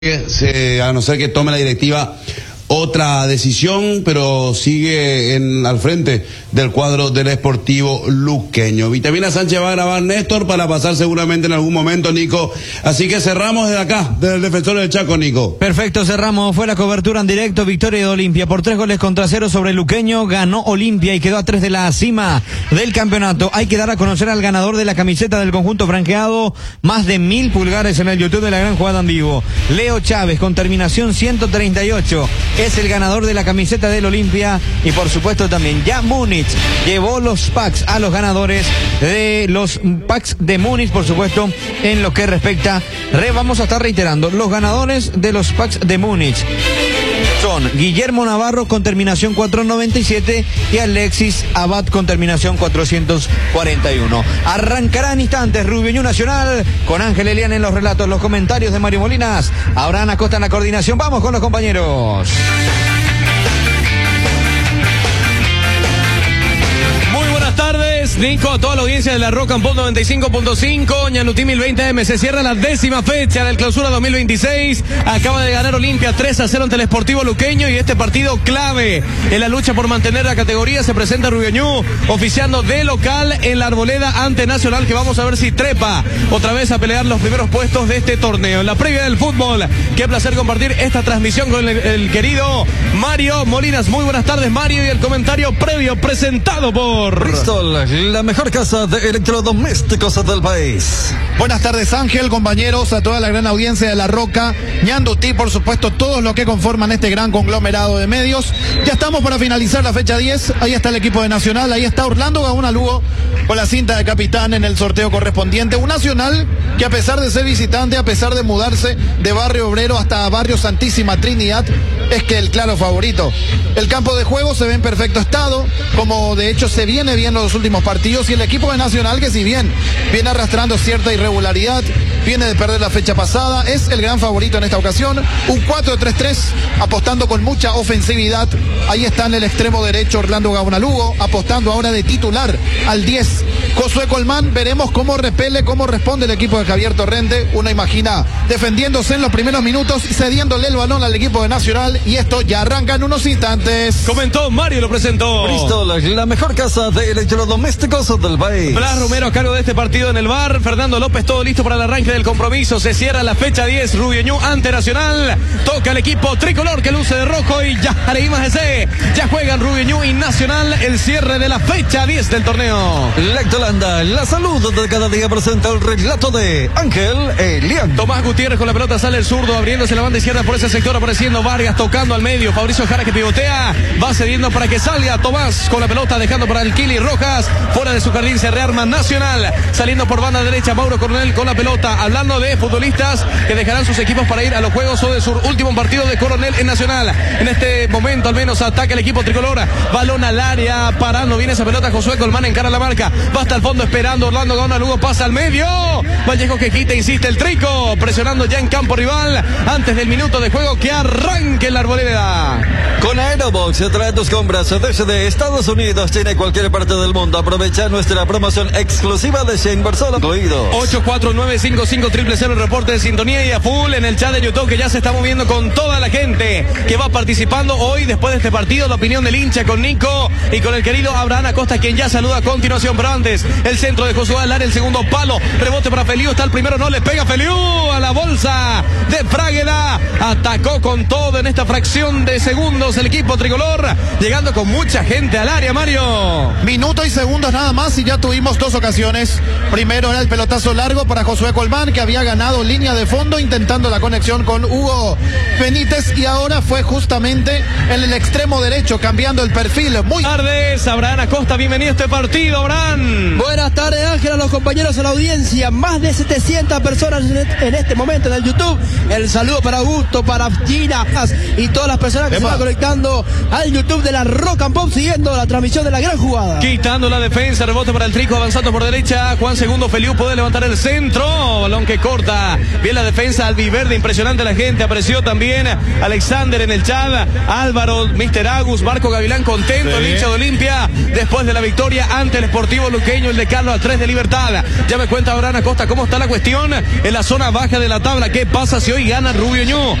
a no ser que tome la directiva otra decisión, pero sigue al frente del cuadro del Sportivo luqueño. Vitamina Sánchez va a grabar Néstor para pasar seguramente en algún momento, Nico. Así que cerramos desde acá, desde el Defensor del Chaco, Nico. Perfecto, cerramos. Fue la cobertura en directo. Victoria de Olimpia por 3-0 sobre el luqueño. Ganó Olimpia y quedó a 3 de la cima del campeonato. Hay que dar a conocer al ganador de la camiseta del conjunto franqueado. Más de 1000 pulgares en el YouTube de la gran jugada en vivo. Leo Chávez, con terminación 138. Es el ganador de la camiseta del Olimpia. Y por supuesto también ya Múnich llevó los packs a los ganadores de los packs de Múnich, por supuesto, en lo que respecta. Vamos a estar reiterando, los ganadores de los packs de Múnich son Guillermo Navarro con terminación 497 y Alexis Abad con terminación 441. Arrancará en instantes Rubio Nacional con Ángel Elian en los relatos, los comentarios de Mario Molinas, Abraham Acosta en la coordinación. Vamos con los compañeros. Tardes, Nico, a toda la audiencia de la Rock and Pop 95.5, Ñanutí 1020M. Se cierra la 10ª fecha del Clausura 2026. Acaba de ganar Olimpia 3-0 ante el Sportivo luqueño y este partido clave en la lucha por mantener la categoría. Se presenta Rubio oficiando de local en la Arboleda ante Nacional, que vamos a ver si trepa otra vez a pelear los primeros puestos de este torneo. En la previa del fútbol, qué placer compartir esta transmisión con el querido Mario Molinas. Muy buenas tardes, Mario, y el comentario previo presentado por Bristol, la mejor casa de electrodomésticos del país. Buenas tardes, Ángel, compañeros, a toda la gran audiencia de La Roca, Ñandutí, por supuesto, todos los que conforman este gran conglomerado de medios. Ya estamos para finalizar la fecha 10, ahí está el equipo de Nacional, ahí está Orlando Gauna Lugo con la cinta de capitán en el sorteo correspondiente. Un Nacional que, a pesar de ser visitante, a pesar de mudarse de Barrio Obrero hasta Barrio Santísima Trinidad, es que el claro favorito. El campo de juego se ve en perfecto estado, como de hecho se viene bien los últimos partidos, y el equipo de Nacional, que si bien viene arrastrando cierta irregularidad, viene de perder la fecha pasada, es el gran favorito en esta ocasión. Un 4-3-3 apostando con mucha ofensividad. Ahí está en el extremo derecho Orlando Gauna Lugo, apostando ahora de titular al 10 Josué Colmán. Veremos cómo repele, cómo responde el equipo de Javier Torrente. Uno imagina defendiéndose en los primeros minutos y cediéndole el balón al equipo de Nacional, y esto ya arranca en unos instantes. Comentó Mario, lo presentó Bristol, la mejor casa de electrodomésticos del país. Blas Romero a cargo de este partido en el bar. Fernando López, todo listo para el arranque del compromiso. Se cierra la fecha 10, Rubio ante Nacional. Toca el equipo tricolor que luce de rojo y ya ya juegan Rubio y Nacional el cierre de la fecha 10 del torneo. Lactolanda, la salud de cada día, presenta el relato de Ángel Elian. Tomás Gutiérrez con la pelota, sale el zurdo, abriéndose la banda izquierda por ese sector, apareciendo Vargas, tocando al medio. Fabricio Jara, que pivotea, va cediendo para que salga Tomás con la pelota, dejando para el Kili Rojas. Fuera de su jardín se rearma Nacional, saliendo por banda derecha Mauro Coronel con la pelota. Hablando de futbolistas que dejarán sus equipos para ir a los juegos o de su último partido de Coronel en Nacional. En este momento al menos ataca el equipo tricolor, balón al área, parando viene esa pelota, Josué Colmán encara la marca, va hasta el fondo esperando Orlando Gauna Lugo, pasa al medio, Vallejo que quita, insiste el Trico, presionando ya en campo rival, antes del minuto de juego que arranque en la Arboleda. Con Aerobox, trae tus compras desde Estados Unidos, China y cualquier parte del mundo. Aprovecha nuestra promoción exclusiva de Shane Barzola, incluido 849550000, el reporte de sintonía y a full en el chat de YouTube, que ya se está moviendo con toda la gente que va participando hoy después de este partido. La opinión del hincha con Nico y con el querido Abraham Acosta, quien ya saluda a continuación. Pero antes, el centro de Josué al área, el segundo palo, rebote para Feliu, está el primero, no le pega Feliu a la bolsa de Fragueda. Atacó con todo en esta fracción de segundos el equipo tricolor, llegando con mucha gente al área, Mario. Minuto y segundos nada más y ya tuvimos dos ocasiones. Primero era el pelotazo largo para Josué Colmán, que había ganado línea de fondo intentando la conexión con Hugo Benítez, y ahora fue justamente en el extremo derecho, cambiando el perfil. Muy buenas tardes, Abraham Acosta, bienvenido a este partido, Abraham. Buenas tardes, Ángel, a los compañeros, a la audiencia. Más de 700 personas en este momento en el YouTube. El saludo para Augusto saludo para Gina y todas las personas que se van conectando al YouTube de la Rock and Pop siguiendo la transmisión de la gran jugada. Quitando la defensa, rebote para el Trico, avanzando por derecha. Juan Segundo Feliu puede levantar el centro. Balón que corta. Bien la defensa albiverde, impresionante la gente. Apareció también Alexander en el chat. Álvaro, Mr. Agus, Marco Gavilán contento, el hincha de Olimpia. Después de la victoria ante el Sportivo Luqueño, el de Carlos A3 de Libertad. Ya me cuenta Abraham Acosta cómo está la cuestión en la zona baja de la tabla. ¿Qué pasa si hoy gana Rubio Ñu?